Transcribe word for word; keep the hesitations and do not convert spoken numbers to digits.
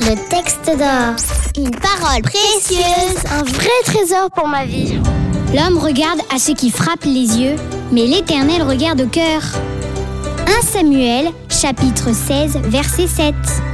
Le texte d'or. Une parole précieuse. Un vrai trésor pour ma vie. L'homme regarde à ce qui frappe les yeux, mais l'Éternel regarde au cœur. premier Samuel, chapitre seize, verset sept.